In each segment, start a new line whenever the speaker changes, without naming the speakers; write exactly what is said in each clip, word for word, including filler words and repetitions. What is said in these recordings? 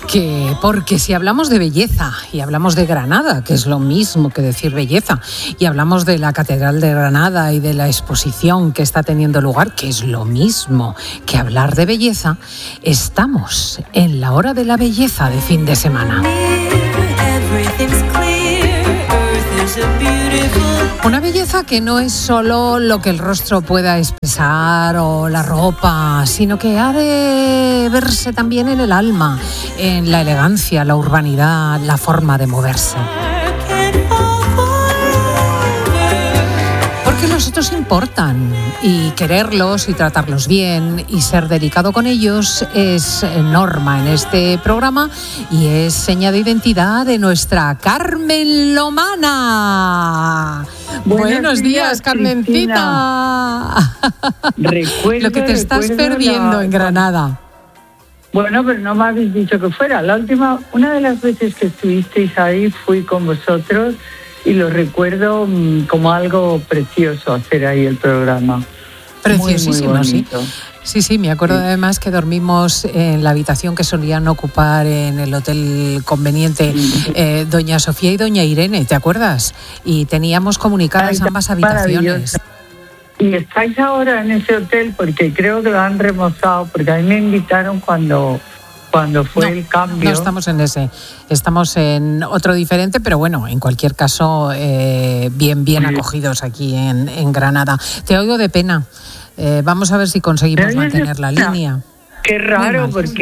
Porque, porque si hablamos de belleza y hablamos de Granada, que es lo mismo que decir belleza, y hablamos de la Catedral de Granada y de la exposición que está teniendo lugar, que es lo mismo que hablar de belleza, estamos en la hora de la belleza de fin de semana. Una belleza que no es solo lo que el rostro pueda expresar o la ropa, sino que ha de verse también en el alma, en la elegancia, la urbanidad, la forma de moverse. Porque los otros importan y quererlos y tratarlos bien y ser delicado con ellos es norma en este programa y es seña de identidad de nuestra Carmen Lomana. Buenos, Buenos días, días, Carmencita.
Recuerdo,
lo que te estás perdiendo la... en Granada.
Bueno, pero no me habéis dicho que fuera. La última, una de las veces que estuvisteis ahí fui con vosotros y lo recuerdo como algo precioso hacer ahí el programa.
Preciosísimo,
muy, muy
sí. Sí, sí, me acuerdo sí. además que dormimos en la habitación que solían ocupar en el hotel conveniente eh, doña Sofía y doña Irene, ¿te acuerdas? Y teníamos comunicadas Ay, ambas habitaciones.
¿Y estáis ahora en ese hotel? Porque creo que lo han remozado, porque a mí me invitaron cuando... Cuando fue
no,
el cambio.
No estamos en ese, estamos en otro diferente, pero bueno, en cualquier caso, eh, bien, bien sí. acogidos aquí en, en Granada. Te oigo de pena. Eh, vamos a ver si conseguimos mantener la línea.
Qué raro, porque...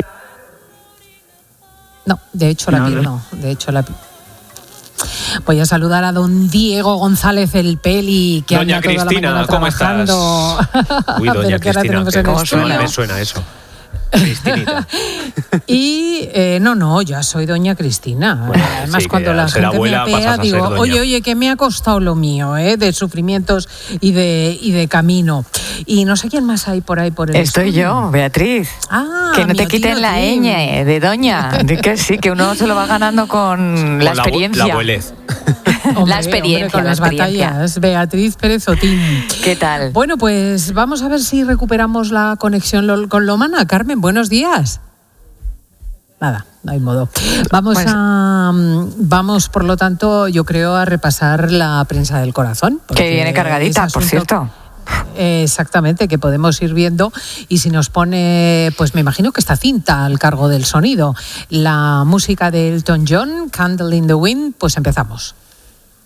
No, de hecho la
no,
piel no, de hecho la Voy a saludar a don Diego González el Peli, que
doña
anda toda
Cristina,
la mañana
¿cómo
estás?
Uy, doña Cristina,
¿cómo
suena? Me suena eso. Cristinita.
Y eh, no, no, ya soy doña Cristina. Bueno, Además, sí, cuando la gente me apea, digo, oye, oye, que me ha costado lo mío, ¿eh? De sufrimientos y de, y de camino. Y no sé quién más hay por ahí por el
Estoy
estudio.
yo, Beatriz.
Ah,
que no te quiten la ñ de doña. De que sí, que uno se lo va ganando con, con la experiencia.
La abuelez.
Hombre,
la experiencia,
hombre, con
la
las
experiencia.
batallas. Beatriz Pérez Otín.
¿Qué tal?
Bueno, pues vamos a ver si recuperamos la conexión con Lomana. Carmen, buenos días. Nada, no hay modo. Vamos pues, a, vamos, por lo tanto, yo creo, a repasar la prensa del corazón.
Que viene cargadita, por cierto.
Exactamente, que podemos ir viendo y si nos pone, pues me imagino que esta cinta al cargo del sonido, la música de Elton John, Candle in the Wind, pues empezamos.